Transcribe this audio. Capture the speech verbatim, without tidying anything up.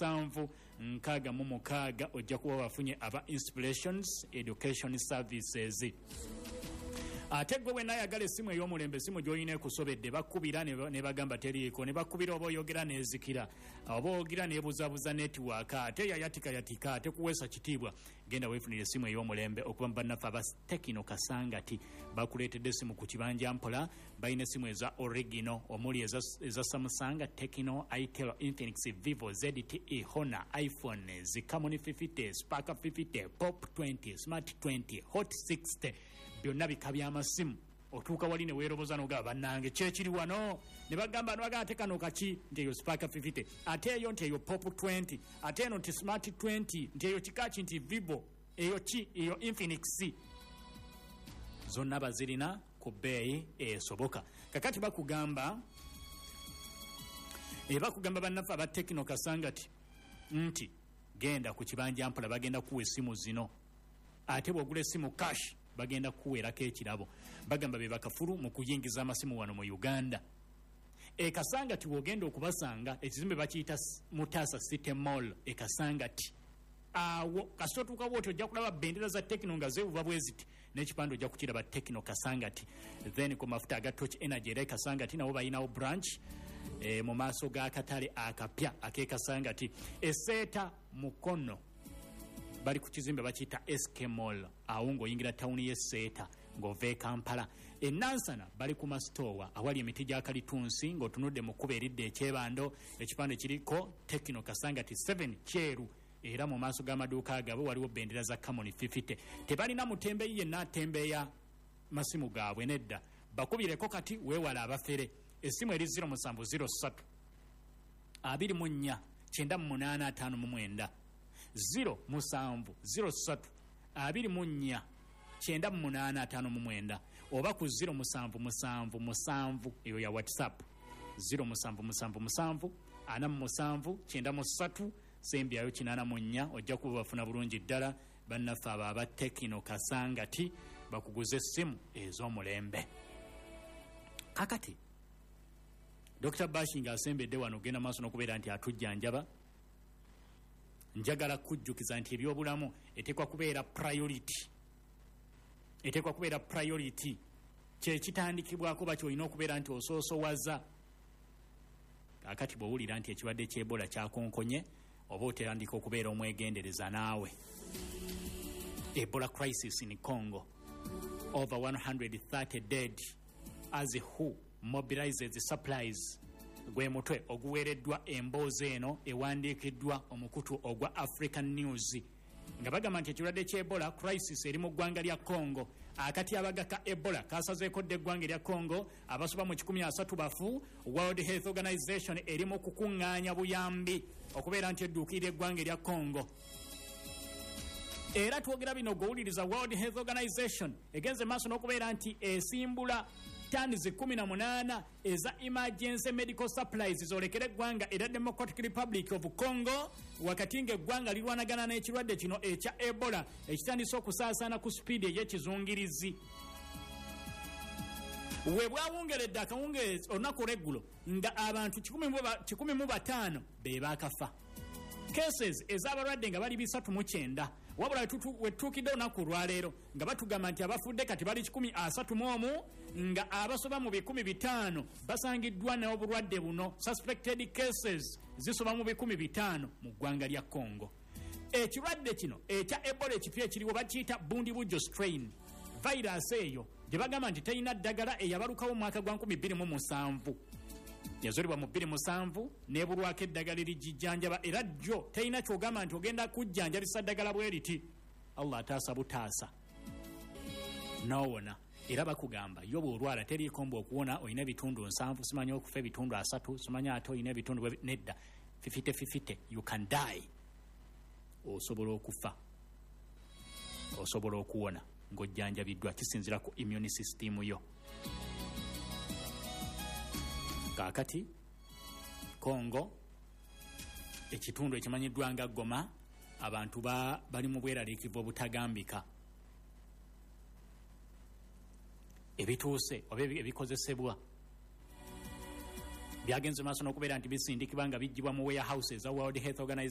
musanvu nkaaga mu mukaaga ojja kuba wafunye aba Inspirations Education Services. Ate gwe bwe nayagala essimu ey'omulembe essimu gy'olina ekusobedde bakubira ne bagamba teriiko ne bakubira oba oyogera n'ezikira oba ogira n'ebuzaabuza netiwaaka ate yayatikayatika ate kuweesa kitiibwa genda weefunira essimu ey'omulembe okuva mu bannaffe aba Tekino Kasangati bakuleetedde essimu ku kibanja mpola balina essimu eza Original omuli eza, eza Samsung, Tekino, Itel, Infinix, Vivo, Z T E, Honor, iPhone, Zikamoni fifty, Spark fifty, Pop twenty, Smart twenty, Hot sixty byonna bika by'amasimu otuuka wali ne weeroboza n'ogamba bannange kyekiri wano ne bagamba nobagate kano kaki nti eyo Spark fifty ate eyo nti eyo Pop twenty ate eno nti Smart twenty nti eyo kikaki nti Vivo eyo ki eyo Infinix zonna bazirina ku bbeeyi esoboka. Kakati bakugamba e bakugamba bannaffe aba Tekino Kasangati nti genda ku kibanja mpola bagenda kuwa essimu zino ate bw'ogula essimu cash bagenda kuweerako ekirabo bagamba be bakafulu mu kuyingiza amasimu wano mu Uganda. E Kasangati wogenda okubasanga ekizimbe bakiyita Mutasa City Mall e Kasangati awo kasotuka bwoti ojja kulaba bendera za Tekino nga zeevuba bweziti n'ekipande ojja kukiraba Tekino Kasangati. Then ku mafuta aga Torch Energy era Kasangati nawo bayinawo branch e, mu maaso ga katale akapya ake Kasangati. Eseeta Mukono bali ku kizimbe bakiyita S K Mall awo ng'oyingira tawuni y'Eseeta ng'ova e Kampala. E Nansana bali ku masitowa awali emiti gya kalitunsi ng'otunudde mu kkubo eridde ekyebando ekipande kiriko Tekino Kasangati seven kyeru era mu maaso g'amaduuka agabo waliwo bendera za Kamoni fifty. Tebalina mutembeeyi yenna atembeeya masimu gaabwe nedda bakubireko kati weewala abafere. Essimu eri zero seven zero three two four nine munana five nine zero musanvu zero ssatu abiri mu nnya kyenda munana ataano mu mwenda oba ku zero musanvu musanvu musanvu eyo ya WhatsApp zero musanvu musanvu musanvu ana musanvu kyenda mu ssatu sembyayo kinana mu nnya ojja kuba bafuna bulungi ddala bannaffe abo aba Tekino Kasangati bakuguza essimu ez'omulembe. Kakati Doctor Bashing asembedde wano genda maaso n'okubeera nti atujjanjaba. Njagala kujjukiza nti ebyobulamu etekwa kubeera priority etekwa kubeera priority kye kitandikibwako bakyo olina okubeera nti osoosowaza. Kakati bw'owulira nti ekirwadde ky'Ebola kyakonkonye oba otandika okubeera omwegendereza naawe. Ebola crisis in Congo, over one hundred thirty dead as who mobilizes supplies. Gwe mutwe oguweereddwa emboozi eno ewandiikiddwa omukutu ogwa African News nga bagamba nti ekirwadde ky'Ebola crisis eri mu ggwanga lya Congo. Akati abagaka Ebola kasazeeko dde eggwanga lya Congo abasoba mu kikumi asatu bafu. World Health Organization eri mu kukuŋŋaanya buyambi okubeera nti edduukirira eggwanga lya Congo. Era twogera bino gw'owuliriza World Health Organization egenze maaso n'okubeera nti esimbula tani zikumi na munana eza emergency medical supplies zolekere eggwanga era Democratic Republic of Congo wakati ng'eggwanga lirwanagana n'ekirwadde kino ekya Ebola ekitandise okusaasaana ku speed ey'ekizungirizi. We bwawungeredde akawungeezi olunaku olw'eggulo nga abantu kikumi mu bataano be baakafa. Cases ez'abalwadde nga bali bisatu mu kyenda wabula wetuukidde olunaku olwaleero nga batugamba nti abafudde kati bali kikumi asatu mu omu nga abasoba mu bikumi bitaano basangiddwa n'obulwadde buno. Suspected cases zisoba mu bikumi bitaano mu ggwanga lya Congo. Ekirwadde kino ekya Ebola ekipya ekiriwo bakiyita Bundibugyo strain. Virus eyo gye bagamba nti terina ddagala eyabalukawo mu mwaka gwa nkumi bbiri mu musanvu. Yazolebwa mu bbiri musanvu n'ebulwako eddagala erigijjanjaba era jjo terina kyogamba nti ogenda kujjanjabisa ddagala bwe riti. Allah ataasa butaasa n'owona. Era bakugamba yo bw'olwala teriiko mbu okuwona olina ebitundu nsanvu simanya okufa ebitundu asatu simanya ate olina ebitundu nedda fifite fifite you can die. Osobola okufa osobola okuwona ng'ojjanjabiddwa kisinzira ku immune system yo. Kakati Congo ekitundu ekimanyiddwa nga Goma abantu ba bali mu bweraliikivu obutagambika. Ebituuse oba ebikozesebwa byagenze maaso n'okubeera nti bisindikibwa nga bijjibwa mu warehouses za World Health Organization